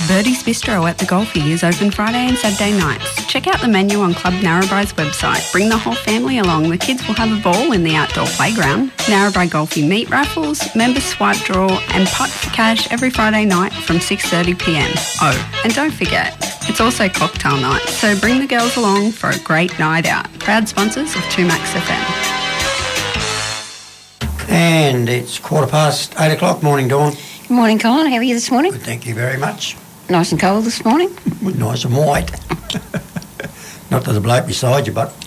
Birdie's Bistro at the Golfie is open Friday and Saturday nights. Check out the menu on Club Narrabri's website. Bring the whole family along. The kids will have a ball in the outdoor playground. Narrabri Golfie meat raffles, member swipe draw and pot for cash every Friday night from 6:30pm. Oh, and don't forget, it's also cocktail night, so bring the girls along for a great night out. Proud sponsors of 2Max FM. And it's 8:15. Morning, Dawn. Good morning, Colin. How are you this morning? Good, thank you very much. Nice and cold this morning? Nice and white. Not to the bloke beside you, but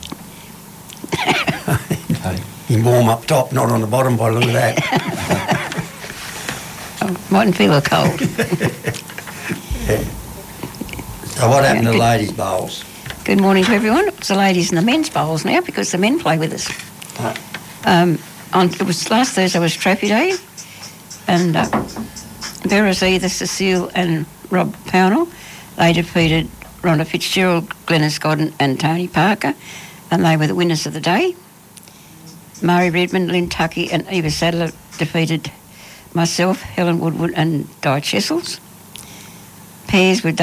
he's warm up top, not on the bottom by the look of that. Oh, mightn't feel a cold. Yeah. So what happened to the ladies' bowls? Good morning to everyone. It's the ladies and the men's bowls now because the men play with us. Right. It was last Thursday was Trophy Day, and Vera Zee, Cecile and Rob Pownell, they defeated Rhonda Fitzgerald, Glenys Godden and Tony Parker, and they were the winners of the day. Murray Redmond, Lynn Tuckey and Eva Sadler defeated myself, Helen Woodward and Di Chessels. Pairs with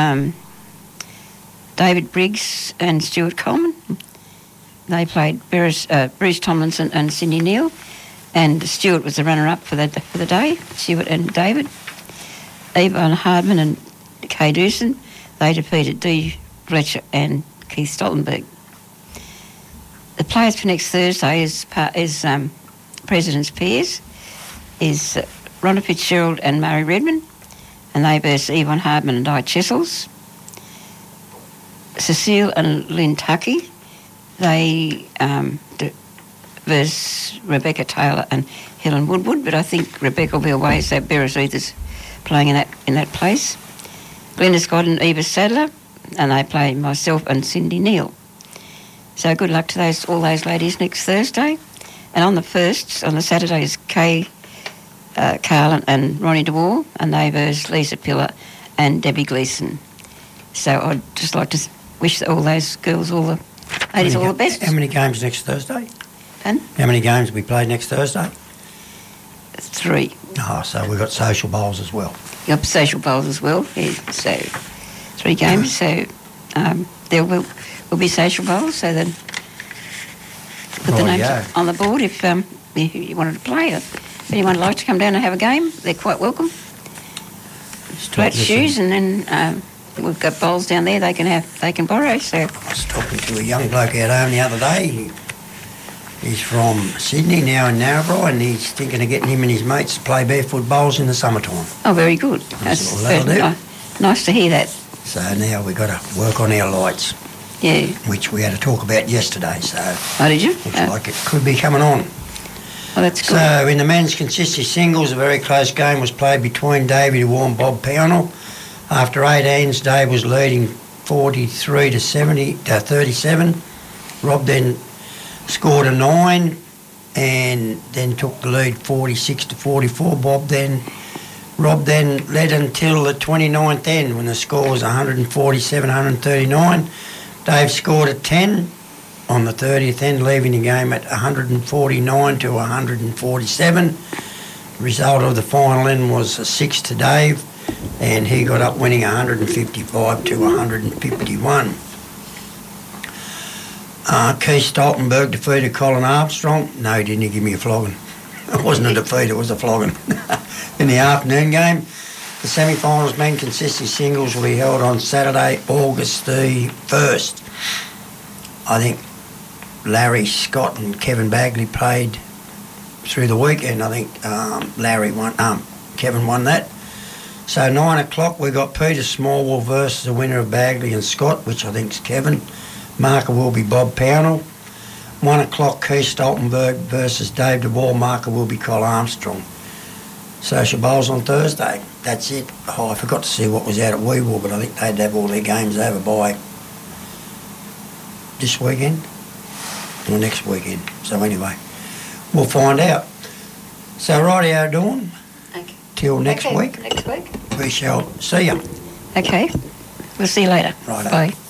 David Briggs and Stuart Coleman. They played Bruce Tomlinson and Cindy Neal, and Stuart was the runner-up for the day, Stuart and David. Yvonne Hardman and Kay Doosan, they defeated Dee Fletcher and Keith Stoltenberg. The players for next Thursday is President's Pairs, is Rhonda Fitzgerald and Murray Redmond, and they verse Yvonne Hardman and Di Chessels. Cecile and Lynn Tuckey, they verse Rebecca Taylor and Helen Woodward, but I think Rebecca will be away, so Beres Either's playing in that place. Glenys Godden and Eva Sadler, and they play myself and Cindy Neal. So good luck to all those ladies next Thursday. And on the Saturday is Kay Carlin and Ronnie DeWall, and they verse Lisa Pillar and Debbie Gleeson. So I'd just like to wish all those girls, all the ladies, all the best. How many games next Thursday? And? How many games we play next Thursday? 3. Oh, so we've got social bowls as well. You've got social bowls as well, yeah. So 3 games. So there will be social bowls, so then put the names on the board if you wanted to play. If anyone would like to come down and have a game, they're quite welcome. Flat shoes, and then we've got bowls down there they can borrow. So I was talking to a young bloke out home the other day. He's from Sydney now in Narrabri, and he's thinking of getting him and his mates to play barefoot bowls in the summertime. Oh, very good. That's what that'll do. Nice to hear that. So now we've got to work on our lights. Yeah. Which we had to talk about yesterday, so... Oh, did you? Looks like it could be coming on. Oh, that's good. So in the men's consistency singles, a very close game was played between David Wall and Bob Pownell. After 8 ends, Dave was leading 43 to 37. Rob then scored a 9 and then took the lead 46 to 44. Rob then led until the 29th end when the score was 147-139. Dave scored a 10 on the 30th end, leaving the game at 149 to 147. The result of the final end was a 6 to Dave, and he got up winning 155 to 151. Keith Stoltenberg defeated Colin Armstrong. No, he didn't. He gave me a flogging. It wasn't a defeat, it was a flogging. In the afternoon game, the semi-finals men consistency singles will be held on Saturday, August the 1st. I think Larry Scott and Kevin Bagley played through the weekend. I think Kevin won that. So 9 o'clock we've got Peter Smallwell versus the winner of Bagley and Scott, which I think is Kevin. Marker will be Bob Pownell. 1 o'clock Keith Stoltenberg versus Dave DeWall. Marker will be Col Armstrong. Social bowls on Thursday. That's it. Oh, I forgot to see what was out at Weevil, but I think they'd have all their games over by this weekend or next weekend. So anyway, we'll find out. So rightio, Dawn. Okay. Till next week. Next week. We shall see you. Okay. We'll see you later. Righto. Bye.